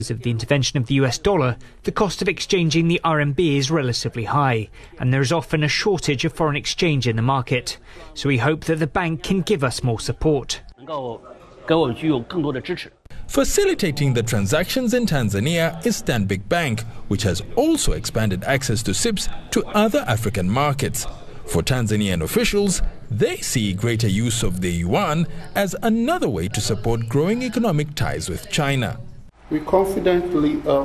Of the intervention of the US dollar, the cost of exchanging the RMB is relatively high, and there is often a shortage of foreign exchange in the market. So we hope that the bank can give us more support. Facilitating the transactions in Tanzania is Stanbic Bank, which has also expanded access to CIPS to other African markets. For Tanzanian officials, they see greater use of the yuan as another way to support growing economic ties with China. We confidently